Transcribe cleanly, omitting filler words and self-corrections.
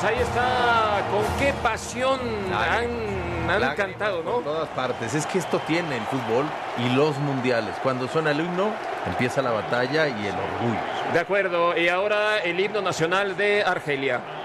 pues ahí está, con qué pasión han cantado, ¿no? Por todas partes. Es que esto tiene el fútbol y los mundiales. Cuando suena el himno, empieza la batalla y el orgullo. De acuerdo, y ahora el himno nacional de Argelia.